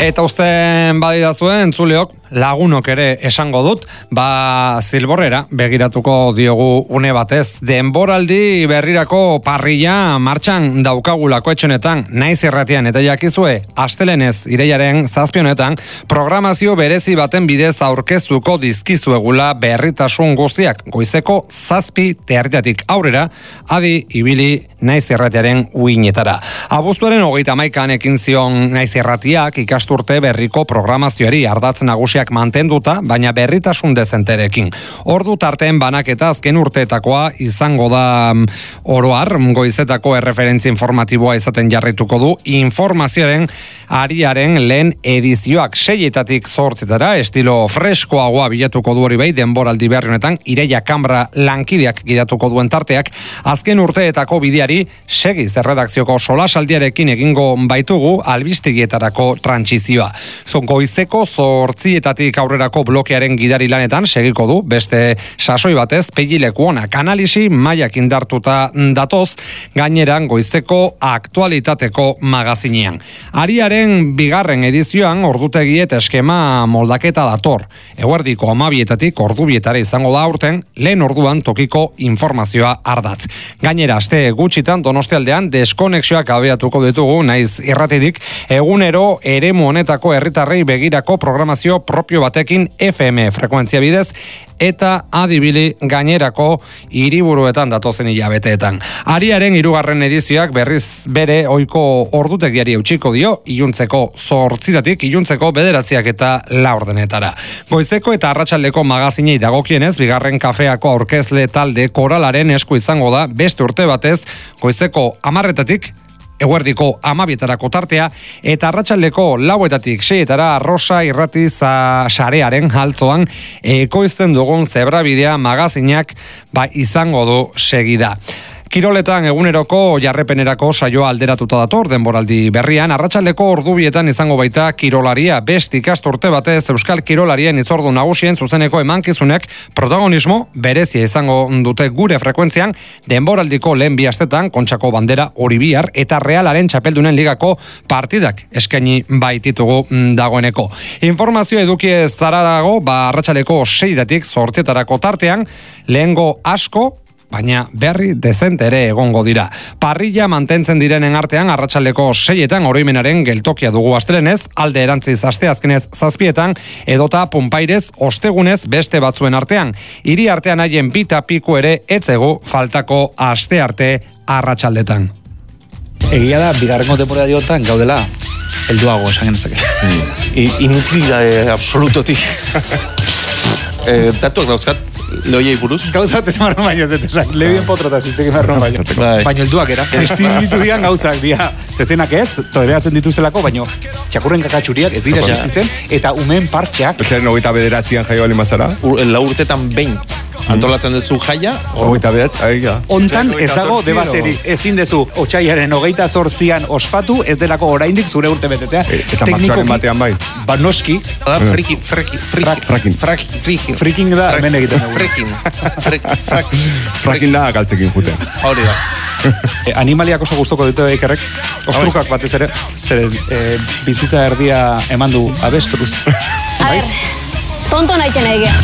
Eta uzten badidazue entzuleok, lagunok ere esango dut, Zilborrera begiratuko diogu une batez. Denboraldi berrirako parrilla martxan daukagulako etxonetan, naiz irratian eta jakizue, astelenez irailaren 7 honetan, programazio berezi baten bidez aurkeztuko dizkizuegula berritasun guztiak, goizeko 7:30 aurrera, adi ibili naiz irratiaren uinetara. Abuztuaren 31an ekin zion naiz irratiak ikasturte berriko programazioari ardatz nagusiak mantenduta, baina berritasun dezenterekin. Ordu tarteen banaketa azken urteetakoa izango da oroar, goizetako erreferentzia informatiboa izaten jarrituko du, informazioaren ariaren lehen edizioak 6etatik 8etara, estilo freskoagoa bilatuko du hori bai, denboraldi berri honetan, Ireia Kamra lankideak gidatuko duen tarteak, azken urteetako bideari segiz erredakzioko solasaldiarekin egingo baitugu albistegietarako trantsizioa. Goizeko 8etatik aurrerako blokearen gidari lanetan segiko du, beste sasoi batez, pegileku onak analisi mailak indartuta datoz, gaineran goizeko aktualitateko magazinean. Ariaren bigarren edizioan ordutegi eta eskema moldaketa dator. Eguerdiko 12etatik ordubietara izango da aurten, lehen orduan tokiko informazioa ardatz. Gainera, aste gutxitan Donostialdean deskonexioak abiatuko ditugu, naiz irratidik, egunero eremu honetako herritarrei begirako programazio propio batekin FM frekuentzia bidez, eta adibili gainerako hiriburuetan datozen hilabeteetan. Ariaren 3. edizioak berriz bere ohiko ordutegiari eutsiko dio, iluntzeko 8etatik iluntzeko 9 eta 4 Goizeko eta arratsaldeko magazinei dagokienez, bigarren kafeako aurkezle talde koralaren esku izango da, beste urte batez, goizeko 10etatik eguerdiko 12etarako tartea, eta arratsaldeko 4etatik 6etara Rosa Irrati sarearen altzoan ekoizten dugun zebrabidea magazinak izango du segida. Kiroletan eguneroko jarrepenerako saioa alderatuta dator denboraldi berrian, arratsaldeko ordubietan izango baita kirolaria, beste ikasturte batez Euskal Kirolarien itzordu nagusien zuzeneko emankizunek protagonismo berezia izango dute gure frekuentzian, denboraldiko lehen 2 astetan Kontxako Bandera Oribihar eta Realaren txapeldunen ligako partidak eskaini baititugu dagoeneko. Informazio eduki zara dago, arratsaldeko 6etatik 8etarako tartean, lehengo asko, baina berri dezente ere egongo dira. Parrilla mantentzen direnen artean, arratsaldeko 6etan oroimenaren geltokia dugu astelenez, alde erantziz asteazkenez 7etan, edota punpairez ostegunez beste batzuen artean. Hiri artean haien bita piku ere etzegu faltako aste arte arratsaldetan. Egia da, bigarrengo temporada diotan gaudela helduago esan genezake. Inutilidade absolutotik. Datuak dauzkat, lehoiei buruz. Gauzat ez marron baino, lehien potrota zitzekin marron baino. Baino helduak era. Estinditu dian gauzak, dia. Zezenak ez, toleratzen dituzelako, baino txakurren kakatxuriak ez dira existitzen, eta umen partxeak. Etxaren 29an jaio bali mazara? 4 urtetan behin. Antolatzen duzu jaia. 29, aiga. Ontan ez dago debateri. Ezin dezu, otsailaren 28an ospatu, ez delako oraindik zure urte betetzea. Eta martxoaren batean bai. Ba noski. Da Freaking da, hemen egiten dugu. Fracking da galtzekin jute. Hori da. Animaliak oso gustoko dute ikerrek. Ostrukak batez ere. Zeren bizitza erdia eman du abestruz. A ver, tonto naiten egea.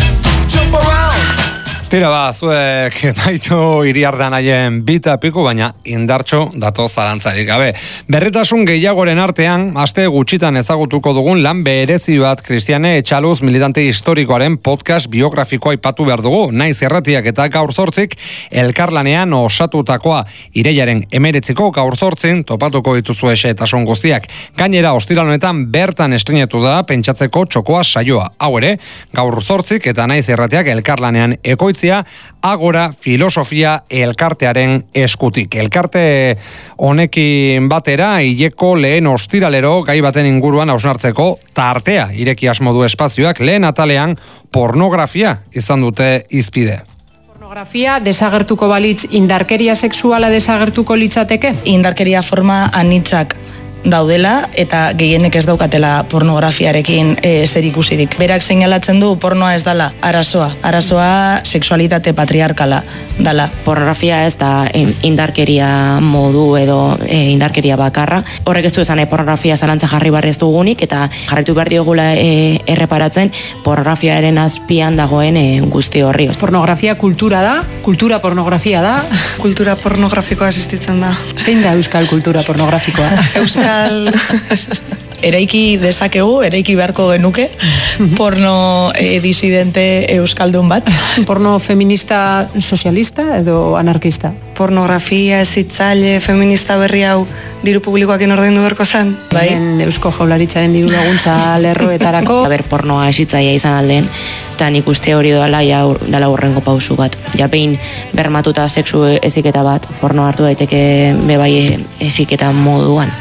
Tira zuek baitu Iriardan haien bita piku, baina indartxo dato zalantzarik gabe. Berritasun gehiagoren artean, aste gutxitan ezagutuko dugun lan berezi bat Kristiane Etxaluz militante historikoaren podcast biografikoa aipatu behar dugu, naiz irratiak eta gaur 8 elkarlanean osatutakoa irailaren 19 gaur 8 topatuko dituzue xehetasun guztiak. Gainera, ostiral honetan bertan estrenatu da pentsatzeko txokoa saioa. Hau ere, gaur 8 eta naiz irratiak elkarlanean ekoitz Agora Filosofia elkartearen eskutik. Elkarte honekin batera, hileko lehen ostiralero gai baten inguruan hausnartzeko tartea ireki asmo du espazioak, lehen atalean pornografia izan dute hizpide. Pornografia desagertuko balitz, indarkeria sexuala desagertuko litzateke? Indarkeria forma anitzak daudela eta gehienek ez daukatela pornografiarekin zer ikusirik. Berak seinalatzen du pornoa ez dala arazoa sexualitate patriarkala dala. Pornografia ez da indarkeria modu edo indarkeria bakarra. Horrek ez du esan pornografia zalantza jarri barri ez dugunik eta jarritu behar diogula erreparatzen pornografiaren azpian dagoen guzti horri. Pornografia kultura da, kultura pornografia da. Kultura pornografikoa existitzen da. Zein da euskal kultura pornografikoa? Euskal... Eraiki dezakegu, eraiki beharko genuke, porno disidente euskaldun bat. Porno feminista sozialista edo anarkista? Pornografia ezitzaile feminista berri hau diru publikoakin ordaindu beharko zen. Bai? Eusko Jaurlaritzaren diru laguntza lerroetarako. Pornoa ezitzailea izan alden, eta nik uste hori dala hurrengo pausu bat. Japein bermatuta sexu eziketa bat, porno hartu daiteke bebai eziketa moduan.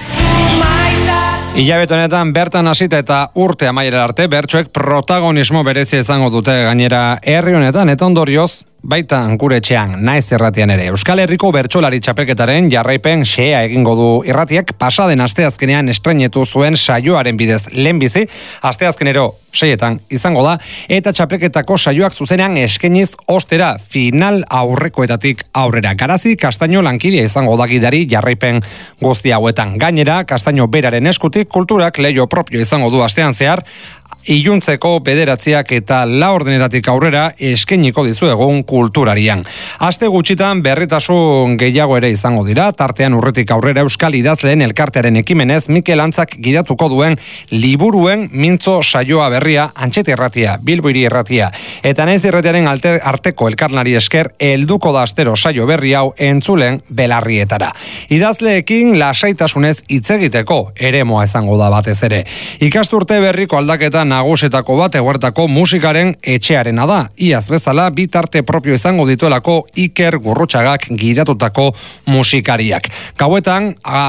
Hilabete honetan bertan hasita eta urte amaiera arte bertsoek protagonismo berezia izango dute gainera herri honetan eta ondorioz baita gure etxean naiz irratian ere. Euskal Herriko bertsolari txapelketaren jarraipen xea egingo du irratiak pasaden asteazkenean estreinetu zuen saioaren bidez lehenbizi, asteazkenero 6etan izango da, eta txapelketako saioak zuzenean eskeniz ostera final aurrekoetatik aurrera. Garazi Kastaino lankidea izango da gidari jarraipen guzti hauetan. Gainera, Kastaino beraren eskutik kulturak leio propio izango du astean zehar, iluntzeko 9 eta 4 aurrera eskeniko dizu egun kulturarian. Aste gutxitan berritasun gehiago ere izango dira, tartean urretik aurrera Euskal Idazleen elkartearen ekimenez Mikel Antzak gidatuko duen liburuen mintzo saioa berria Antxeti Irratia, Bilbo Hiri Irratia eta Naiz Irratiaren arteko elkarnari esker helduko da astero saio berri hau entzulen belarrietara. Idazleekin lasaitasunez hitz egiteko eremoa izango da batez ere. Ikasturte berriko aldaketa nagusetako bat eguertako musikaren etxearena da. Iaz bezala bitarte propio izango dituelako Iker Gurrutxagak gidatutako musikariak. Gauetan,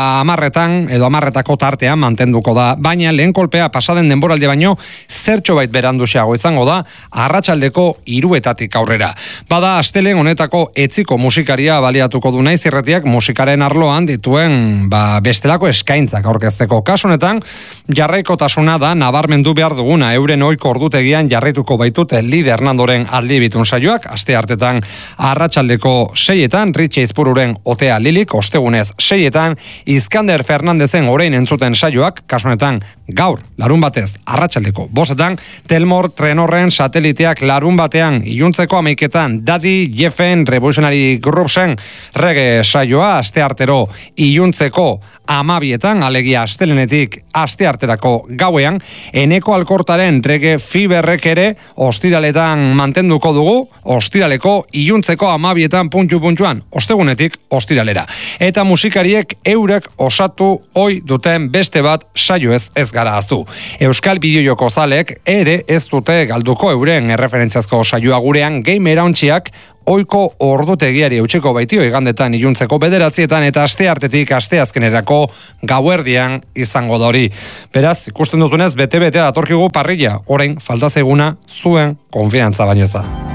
10 tartean mantenduko da, baina lehen kolpea pasaden denboraldi baino zertxo bait beranduxeago izango da arratsaldeko 3 aurrera. Bada astelen honetako etziko musikaria baliatuko du Naiz Irratiak musikaren arloan dituen bestelako eskaintzak aurkezteko. Kasu honetan jarraikotasuna da nabarmendu behar duguna, euren ohiko ordutegian jarraituko baitute Lider Hernandoren aldibitun saioak, aste hartetan arratsaldeko 6etan, Ritxe Izpururen Otea Lilik, ostegunez 6etan, Iskander Fernandezen orain entzuten saioak, kasunetan gaur, larun batez, arratsaldeko 5etan, Telmor Trenorren Sateliteak larun batean, iluntzeko 11etan, Daddy Jeffen Revolutionary Groupsen reggae saioa, aste artero iluntzeko 12etan, alegia astelenetik aste arterako gauean, Eneko Alkortaren reggae fiberrek ere ostiraletan mantenduko dugu, ostiraleko iluntzeko 12etan puntuan, ostegunetik ostiralera. Eta musikariek eurek osatu ohi duten beste bat saio ez gara aztu. Euskal Bideojoko zalek ere ez dute galduko euren erreferentziazko saioa gurean game erauntziak oiko ordutegiari eutxeko baitio igandetan iluntzeko 9etan eta aste artetik asteazkenerako gauerdian izango da hori. Beraz, ikusten duzunez, bete-betea datorkigu parrilla, orain falta zaiguna zuen konfiantza baino ez da.